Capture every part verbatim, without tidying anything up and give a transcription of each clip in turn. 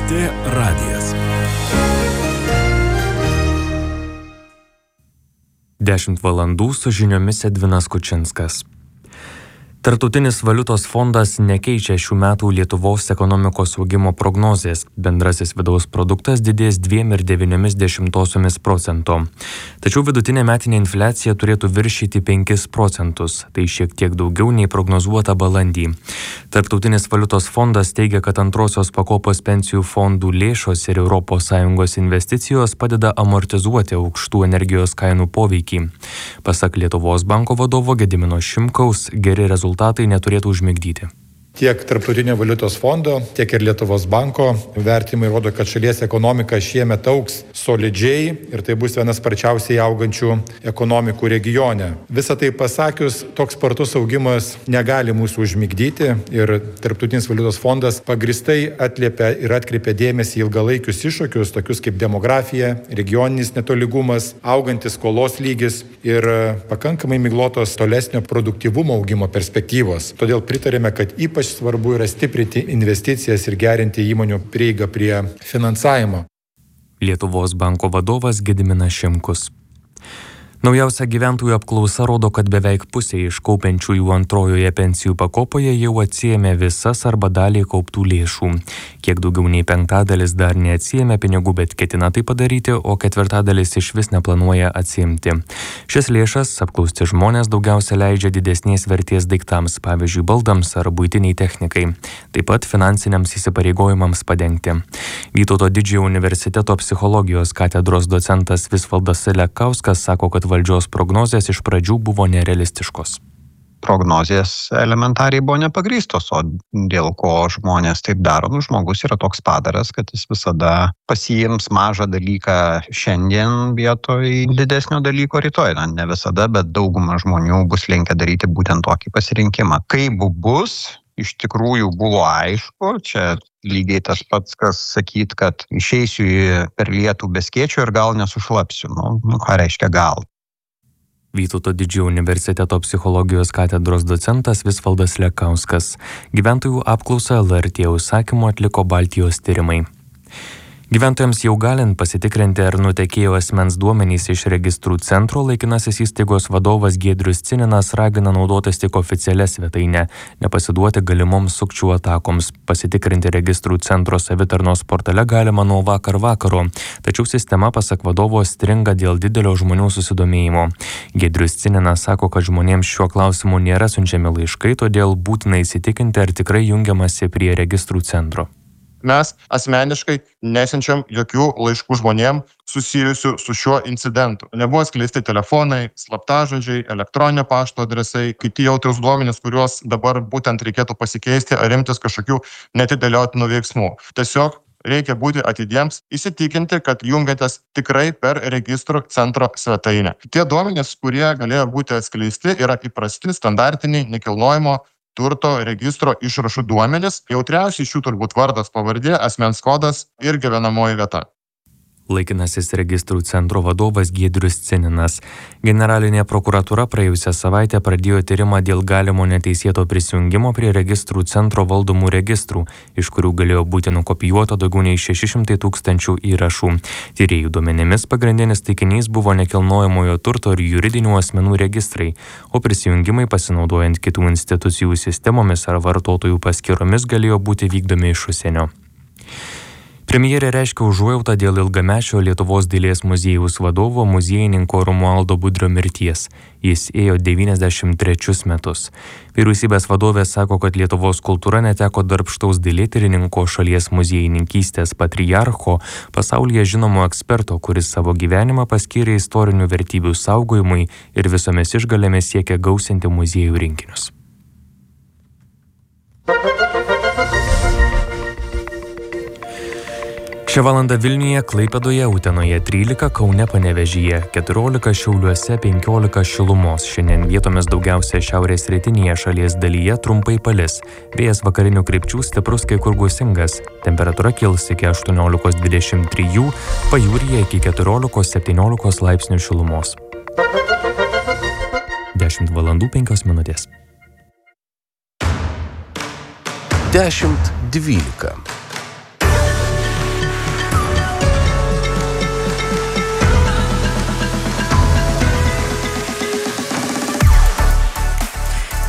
T radijas. dešimt valandų su žiniomis Edvinas Kučinskas. Tarptautinis valiutos fondas nekeičia šių metų Lietuvos ekonomikos augimo prognozės. Bendrasis vidaus produktas didės dviem ir devyniomis dešimtosiomis procento. Tačiau vidutinė metinė infliacija turėtų viršyti penkis procentus. Tai šiek tiek daugiau nei prognozuota balandį. Tarptautinis valiutos fondas teigia, kad antrosios pakopos pensijų fondų lėšos ir Europos Sąjungos investicijos padeda amortizuoti aukštų energijos kainų poveikį. Pasak Lietuvos banko vadovo Gedimino Šimkaus, geri rezultatai rezultatai neturėtų užmigdyti. Tiek Tarptautinio valiutos fondo, tiek ir Lietuvos banko vertimai rodo, kad šalies ekonomika šiemet augs solidžiai ir tai bus vienas sparčiausiai augančių ekonomikų regione. Visą tai pasakius, toks spartus augimas negali mūsų užmigdyti ir Tarptautinis valiutos fondas pagristai atliepia ir atkreipia dėmesį į ilgalaikius iššūkius, tokius kaip demografija, regioninis netolygumas, augantis skolos lygis ir pakankamai miglotos tolesnio produktyvumo augimo perspektyvos. Todėl pritarėme, kad ypač svarbu yra stiprinti investicijas ir gerinti įmonių prieigą prie finansavimo. Lietuvos banko vadovas Gediminas Šimkus. Naujausia gyventojų apklausa rodo, kad beveik pusė iš kaupiančiųjų antrojoje pensijų pakopoje jau atsiėmė visas arba dalį kauptų lėšų. Kiek daugiau nei penktadalis dar neatsiėmė pinigų, bet ketina tai padaryti, o ketvirtadalis iš vis neplanuoja atsiimti. Šias lėšas apklausti žmonės daugiausia leidžia didesnės vertės daiktams, pavyzdžiui, baldams ar buitiniai technikai, taip pat finansiniams įsipareigojimams padengti. Vytauto Didžiojo universiteto psichologijos katedros docentas Visvaldas Selekauskas sako, kad valdžios prognozės iš pradžių buvo nerealistiškos. Prognozės elementariai buvo nepagrįstos, o dėl ko žmonės taip daro, nu, žmogus yra toks padaras, kad jis visada pasiims mažą dalyką šiandien vietoj didesnio dalyko rytoj. Na, ne visada, bet dauguma žmonių bus linkę daryti būtent tokį pasirinkimą. Kaip bus, iš tikrųjų buvo aišku, čia lygiai tas pats, kas sakyt, kad išeisiu per lietų be skėčio ir gal nesušlapsiu. Nu, nu ką reiškia gal? Vytauto Didžiojo universiteto psichologijos katedros docentas Visvaldas Lekauskas. Gyventojų apklausą L R T užsakymu atliko Baltijos tyrimai. Gyventojams jau galint pasitikrinti, ar nutekėjo asmens duomenys iš registrų centro, laikinasis įstaigos vadovas Giedrius Cininas ragina naudotis tik oficialia svetaine, nepasiduoti galimoms sukčių atakoms. Pasitikrinti registrų centro savitarnos portale galima nuo vakar vakaro, tačiau sistema, pasak vadovo, stringa dėl didelio žmonių susidomėjimo. Giedrius Cininas sako, kad žmonėms šiuo klausimu nėra siunčiami laiškai, todėl būtina įsitikinti, ar tikrai jungiamasi prie registrų centro. Mes asmeniškai nesiunčiam jokių laiškų žmonėm susijusių su šiuo incidentu. Nebuvo skleisti telefonai, slaptažodžiai, elektroninio pašto adresai, kiti jautrūs duomenys, kuriuos dabar būtent reikėtų pasikeisti ar imtis kažkokių neatidėliotinų veiksmų. Tiesiog reikia būti atidiems, įsitikinti, kad jungiatės tikrai per registrų centro svetainę. Tie duomenys, kurie galėjo būti atskleisti, yra įprasti, standartiniai, nekilnojamo turto registro išrašų duomenys, jautriausiai šių turbūt vardas, pavardė, asmens kodas ir gyvenamoji vieta. Laikinasis registrų centro vadovas Giedrius Cininas. Generalinė prokuratūra praėjusią savaitę pradėjo tyrimą dėl galimo neteisėto prisijungimo prie registrų centro valdomų registrų, iš kurių galėjo būti nukopijuota daugiau nei šeši šimtai tūkstančių įrašų. Tyrėjų duomenimis pagrindinis taikinys buvo nekilnojamojo turto ir juridinių asmenų registrai, o prisijungimai pasinaudojant kitų institucijų sistemomis ar vartotojų paskyromis galėjo būti vykdomi iš užsienio. Premjerė reiškia užuojautą dėl ilgamečio Lietuvos dailės muziejaus vadovo muziejininko Romualdo Budrio mirties. Jis ėjo devyniasdešimt trečius metus. Vyriausybės vadovė sako, kad Lietuvos kultūra neteko darbštaus dailėtyrininko, šalies muziejininkystės patriarcho, pasaulyje žinomo eksperto, kuris savo gyvenimą paskyrė istorinių vertybių saugojimui ir visomis išgalėmis siekia gausinti muziejų rinkinius. Šią valandą Vilniuje, Klaipėdoje, Utenoje trylika, Kaune, Panevėžyje keturiolika, Šiauliuose penkiolika šilumos. Šiandien vietomis daugiausia šiaurės rytinėje šalies dalyje trumpai palis. Vėjas vakarinių krypčių stiprus, kai kur gūsingas. Temperatūra kils iki aštuoniolikos dvidešimt trijų, pajūryje iki keturiolikos septyniolikos laipsnių šilumos. dešimt valandų penkios minutės. dešimt dvylika.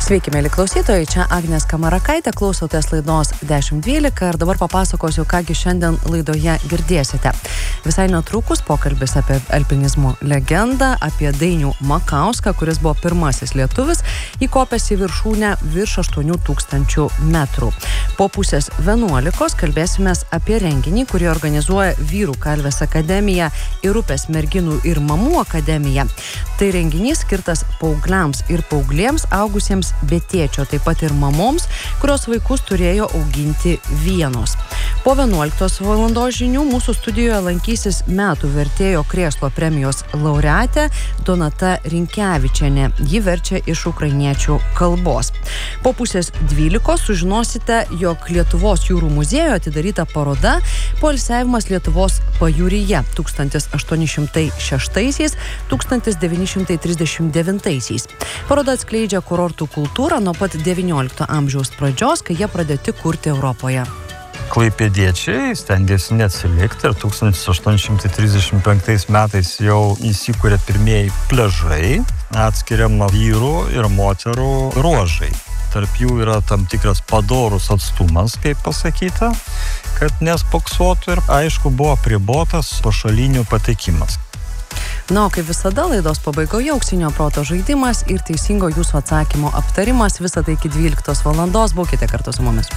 Sveiki, mėly klausytojai, čia Agnės Kamarakaitė, klausotės laidos dešimt dvylika ir dabar papasakosiu, kągi šiandien laidoje girdėsite. Visai netrukus pokalbis apie alpinizmo legendą, apie Dainių Makauską, kuris buvo pirmasis lietuvis įkopęs į viršūnę virš aštuonių tūkstančių metrų. Po pusės vienuolikos kalbėsimės apie renginį, kurį organizuoja Vyrų kalvės akademija ir Upės merginų ir mamų akademija. Tai renginys skirtas paaugliams ir paauglėms augusiems be tėčio, taip pat ir mamoms, kurios vaikus turėjo auginti vienos. Po vienuoliktos valandos žinių mūsų studijoje lankysis metų vertėjo krėslo premijos laureatė Donata Rinkevičienė. Ji verčia iš ukrainiečių kalbos. Po pusės dvylikos sužinosite, jog Lietuvos jūrų muziejuje atidaryta paroda Poilsiavimas Lietuvos pajūryje tūkstantis aštuoni šimtai šeštaisiais - tūkstantis devyni šimtai trisdešimt devintaisiais. Paroda atskleidžia kurortų kultūrą nuo pat devyniolikto amžiaus pradžios, kai jie pradėti kurti Europoje. Klaipėdiečiai stengiasi neatsilikti ir tūkstantis aštuoni šimtai trisdešimt penktais metais jau įsikūrė pirmieji pliažai, atskiriama vyrų ir moterų ruožai. Tarp jų yra tam tikras padorus atstumas, kaip pasakyta, kad nespoksuotų ir aišku buvo apribotas pašalinių patekimas. Na, o kaip visada laidos pabaigoje auksinio proto žaidimas ir teisingo jūsų atsakymo aptarimas, visą tai iki dvyliktos valandos, būkite kartu su mumis.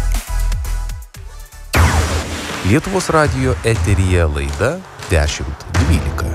Lietuvos radijo eteryje laida dešimt dvylika.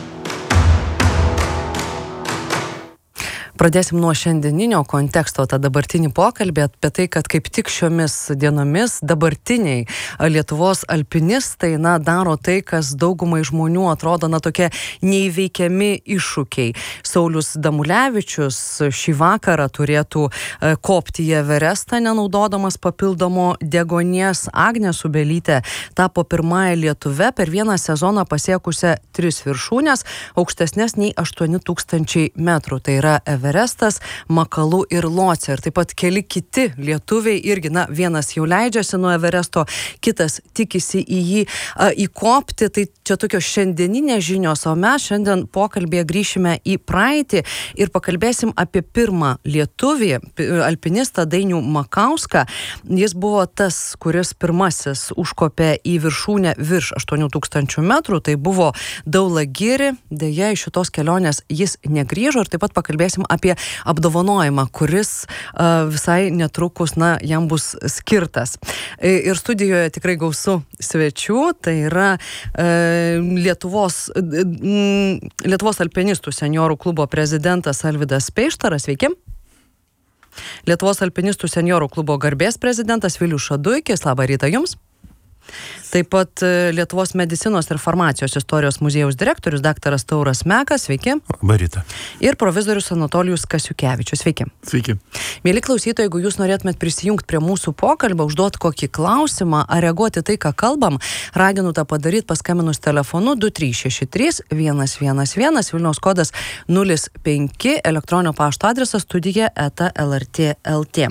Pradėsim nuo šiandieninio konteksto, tą dabartinį pokalbį apie tai, kad kaip tik šiomis dienomis dabartiniai Lietuvos alpinistai, na, daro tai, kas daugumai žmonių atrodo, na, tokie neįveikiami iššūkiai. Saulius Damulevičius šį vakarą turėtų kopti į Everestą, nenaudodamas papildomo deguonies. Agnė Subelytė tapo pirmąją lietuve per vieną sezoną pasiekusią tris viršūnes, aukštesnės nei aštuoni tūkstančiai metrų. Tai yra Everestas, Makalu ir Locė. Ir taip pat keli kiti lietuviai irgi, na, vienas jau leidžiasi nuo Everesto, kitas tikisi į jį a, įkopti. Tai čia tokios šiandieninės žinios, o mes šiandien pokalbėje grįšime į praeitį ir pakalbėsim apie pirmą lietuvį, alpinistą Dainių Makauską. Jis buvo tas, kuris pirmasis užkopė į viršūnę virš aštuonių tūkstančių metrų. Tai buvo Daulagiri. Deja, iš šitos kelionės jis negrįžo ir taip pat pakalbėsim apie apdovanojimą, kuris uh, visai netrukus, na, jam bus skirtas. Ir studijoje tikrai gausu svečių, tai yra uh, Lietuvos, uh, Lietuvos alpinistų seniorų klubo prezidentas Alvydas Peištaras, sveiki. Lietuvos alpinistų seniorų klubo garbės prezidentas Vilius Šaduikis, labą rytą jums. Taip pat Lietuvos medicinos ir farmacijos istorijos muziejaus direktorius daktaras Tauras Mekas, sveiki. Labą rytą. Ir provizorius Anatolijus Kasiukevičius, sveiki. Sveiki. Mėly klausytojai, jeigu jūs norėtumėt prisijungti prie mūsų pokalbio, užduoti kokį klausimą ar reaguoti tai, ką kalbam, raginu tą padaryti paskambinus telefonu du trys šeši trys vienas vienas vienas, Vilniaus kodas nulis penki, elektroninio pašto adresas studija eta lrt taškas lt.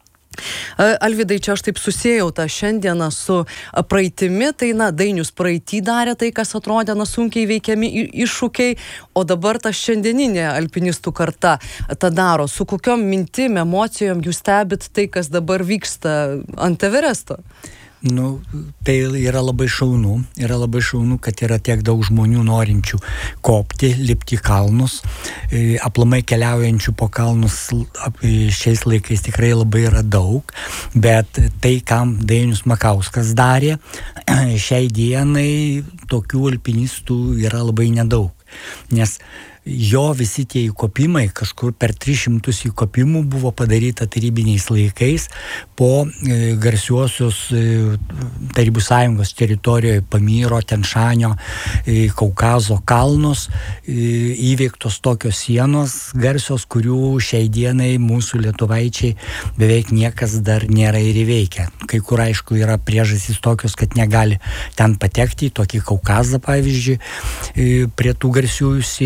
Alvydai, čia aš taip susėjau tą šiandieną su praeitimi, tai, na, Dainius praeitį darė tai, kas atrodė, na, sunkiai veikiami iššūkiai, o dabar ta šiandieninė alpinistų karta tą daro. Su kokiom mintim, emocijom jūs stebit tai, kas dabar vyksta ant Everesto? Nu, tai yra labai šaunu, yra labai šaunu, kad yra tiek daug žmonių norinčių kopti, lipti kalnus, aplamai keliaujančių po kalnus šiais laikais tikrai labai yra daug, bet tai, kam Dainius Makauskas darė, šiai dienai tokių alpinistų yra labai nedaug, nes jo visi tie įkopimai, kažkur per tris šimtus įkopimų buvo padaryta tarybiniais laikais po e, garsiuosius e, Tarybų sąjungos teritorijoje Pamyro, Tenšanio, e, Kaukazo kalnus, e, įveiktos tokios sienos garsios, kurių šiai dienai mūsų lietuvaičiai beveik niekas dar nėra ir įveikę. Kai kur, aišku, yra priežastys tokios, kad negali ten patekti, tokį Kaukazą, pavyzdžiui, e, prie tų garsiųjų sienų.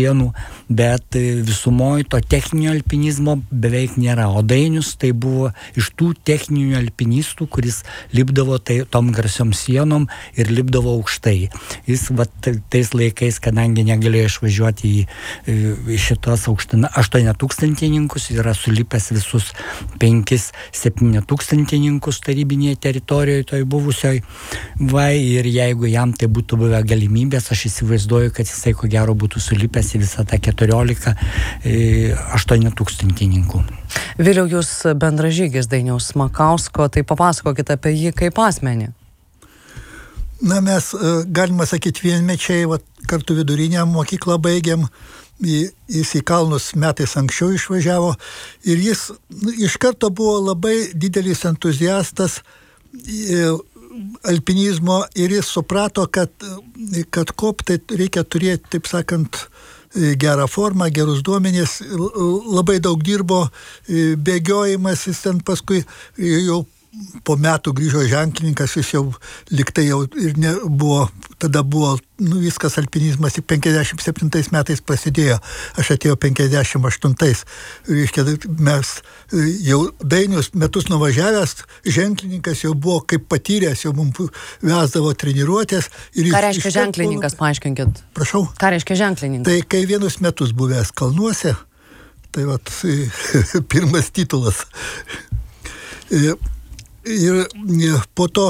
bet visumoje to techninio alpinizmo beveik nėra. O Dainius tai buvo iš tų techninių alpinistų, kuris lipdavo tai, tom garsiom sienom ir lipdavo aukštai. Jis va, tais laikais, kadangi negalėjo išvažiuoti į, į šitos aštuoniatūkstantininkus, yra sulipęs visus penkis septyniatūkstantininkus tarybinėje teritorijoje toj buvusioj. Va, ir jeigu jam tai būtų buvę galimybės, aš įsivaizduoju, kad jisai ko gero būtų sulipęs į visą tą keturiolika aštuoniatūkstantininkų. Vėliau jūs bendražygis Dainiaus Makausko, tai papasakokite apie jį kaip asmenį. Na, mes, galima sakyti, vienmečiai, va, kartu vidurinę mokyklą baigėm, jis į kalnus metais anksčiau išvažiavo ir jis iš karto buvo labai didelis entuziastas alpinizmo ir jis suprato, kad, kad kopti reikia turėti, taip sakant, gerą formą, gerus duomenys, labai daug dirbo, bėgiojimas, jis ten paskui jau po metų grįžo ženklininkas, jis jau liktai jau ir ne, buvo, tada buvo, nu, viskas alpinizmas tik penkiasdešimt septintais metais prasidėjo, aš atėjau penkiasdešimt aštuntais, reiškia, mes jau Dainius metus nuvažiavęs, ženklininkas jau buvo kaip patyręs, jau mums vesdavo treniruotės. Ir ką reiškia ženklininkas, paaiškinkit? Prašau? Ką reiškia ženklininkas? Tai kai vienus metus buvęs kalnuose, tai vat pirmas titulas. Ir po to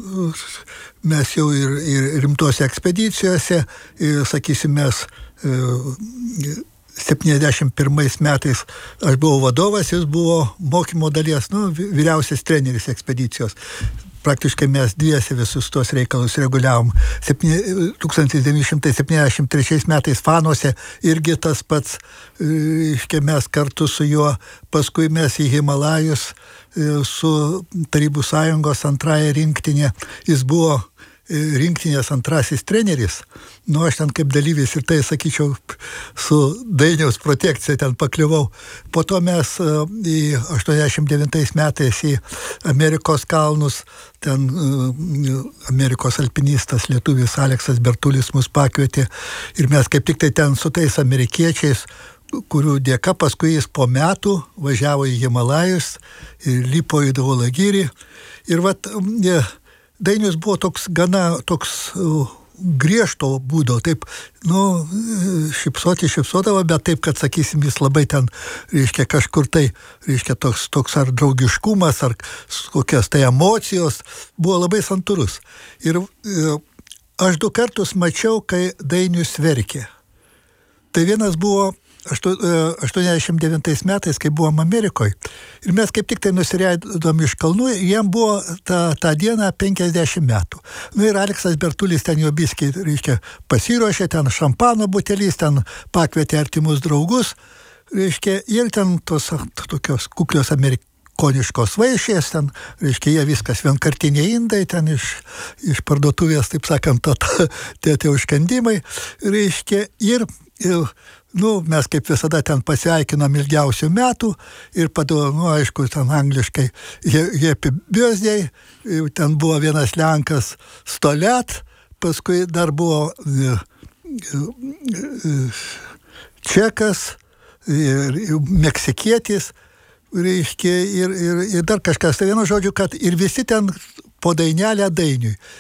mes jau ir, ir rimtose ekspedicijose, ir, sakysim, mes septyniasdešimt pirmais metais aš buvau vadovas, jis buvo mokymo dalies, nu, vyriausias treneris ekspedicijos. Praktiškai mes dviese visus tos reikalus reguliavom. tūkstantis devyni šimtai septyniasdešimt trečiais metais Fanuose irgi tas pats, iškia, mes kartu su juo, paskui mes į Himalajus su Tarybų sąjungos antrąją rinktinę. Jis buvo rinktinės antrasis treneris. Nu, aš ten kaip dalyvis ir tai, sakyčiau, su Dainiaus protekcija ten pakliuvau. Po to mes į aštuoniasdešimt devintais metais į Amerikos kalnus, ten Amerikos alpinistas lietuvis Aleksas Bertulis mus pakvietė ir mes kaip tik tai ten su tais amerikiečiais, kurių dėka paskui jis po metų važiavo į Himalajus ir lipo į Daulagirį. Ir vat, Dainius buvo toks gana toks griežto būdo, taip, nu, šipsoti šipsodavo, bet taip, kad, sakysim, jis labai ten, reiškia, kažkur tai, reiškia, toks, toks ar draugiškumas, ar kokios tai emocijos, buvo labai santūrus. Ir aš du kartus mačiau, kai Dainius verkė. Tai vienas buvo aštuoniasdešimt devintais metais, kai buvom Amerikoje. Ir mes kaip tik tai nusileidom iš kalnų, jiem buvo tą, tą dieną penkiasdešimt metų. Nu ir Aleksas Bertulis ten jo biskiai, reiškia, pasiruošė, ten šampano butelis, ten pakvietė artimus draugus, reiškia, ir ten tos tokios kuklios amerikoniškos vaišės, ten, reiškia, jie viskas vienkartiniai indai, ten iš, iš parduotuvės, taip sakant, tie tie užkandimai, reiškia, ir, ir nu, mes kaip visada ten pasveikinom ilgiausių metų ir padavo, nu, aišku, ten angliškai Happy Birthday, ten buvo vienas Lenkas Stolet, paskui dar buvo Čekas, Meksikietis, reiškia, ir, ir, ir dar kažkas. Tai vienu žodžiu, kad ir visi ten po dainelę Dainiui.